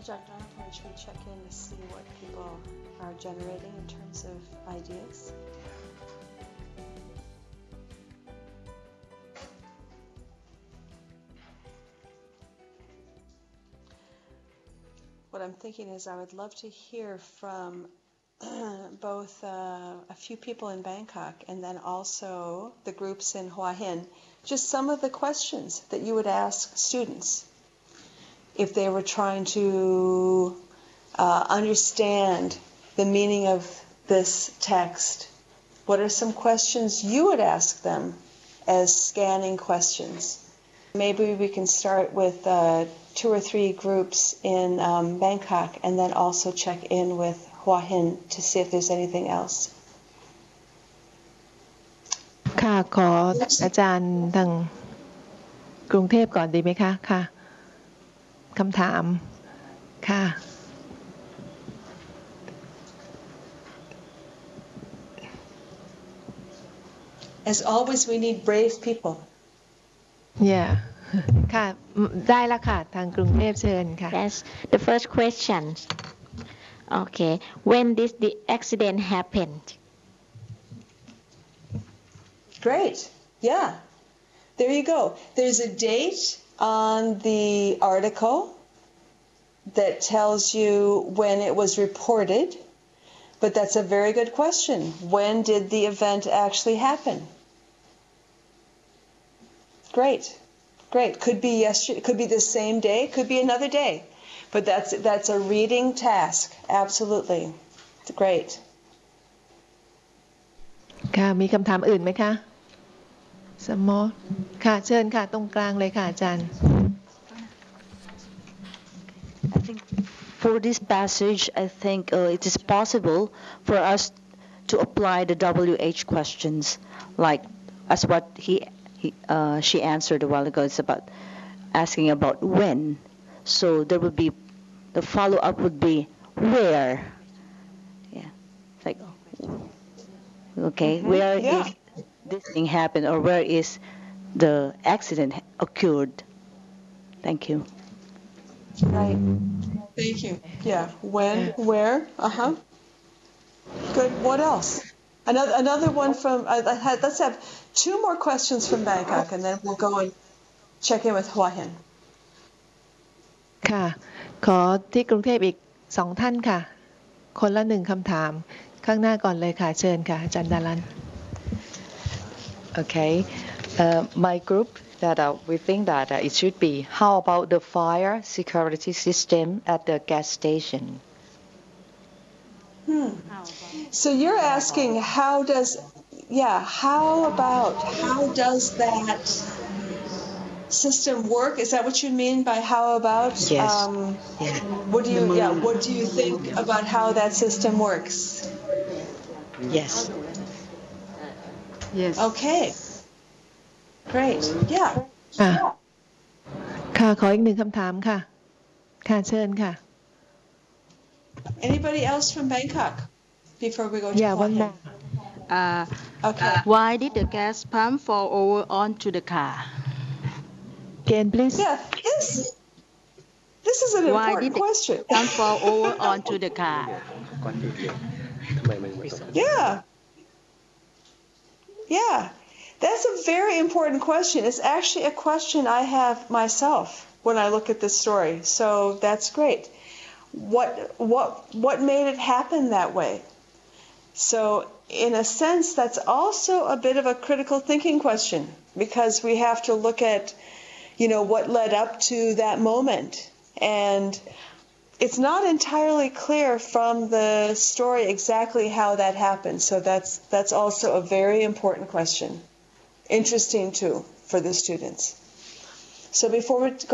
Dr. Annapurna, should we check in to see what people are generating in terms of ideas? What I'm thinking is I would love to hear from both a few people in Bangkok and then also the groups in Hua Hin, just some of the questions that you would ask students if they were trying to understand the meaning of this text. What are some questions you would ask them as scanning questions? Maybe we can start with 2 or 3 groups in Bangkok and then also check in with Hua Hin to see if there's anything else. ค่ะขออาจารย์ทางกรุงเทพก่อนดีไหมคะค่ะคำถามค่ะ As always, we need brave people. Yeah ค่ะได้แล้วค่ะทางกรุงเทพเชิญค่ะ That's the first question. Okay, when did the accident happen? Great. Yeah. There you go. There's a date on the article that tells you when it was reported, but that's a very good question. When did the event actually happen? Great. Great. Could be yesterday, could be the same day, could be another day. But that's a reading task. Absolutely. Great. ค่ะมีคำถามอื่นไหมคะสมอค่ะเชิญค่ะตรงกลางเลยค่ะอาจารย์ I think for this passage, I think it is possible for us to apply the WH questions, like as what she answered a while ago. It's about asking about when. So there would be the follow-up would be where. Yeah, like okay, where is this thing happened, or where is the accident occurred? Thank you. Right. Thank you. Yeah. When, where? Good. What else? Another one from, let's have 2 more questions from Bangkok and then we'll go and check in with Hua Hin. ค่ะขอที่กรุงเทพอีก2ท่านค่ะคนละ1คำถามข้างหน้าก่อนเลยค่ะเชิญค่ะอาจารย์ดารัน Okay, my group that we think that it should be how about the fire security system at the gas station? So you're asking how does that system work? Is that what you mean by how about? Yes. What do you think about how that system works? Yes. Yes Okay. Great. Yeah. ค่ะขออีก1คำถามค่ะค่ะเชิญค่ะ Anybody else from Bangkok before we go to Hua one Hin? more Okay. Why did the gas pump fall over onto the car? Again please Yeah. This is an Why important did question. the pump fall over onto the car? Yeah. Yeah. That's a very important question. It's actually a question I have myself when I look at this story. So that's great. What made it happen that way? So in a sense, that's also a bit of a critical thinking question because we have to look at, what led up to that moment. And it's not entirely clear from the story exactly how that happened. So that's also a very important question. Interesting too for the students. So before we go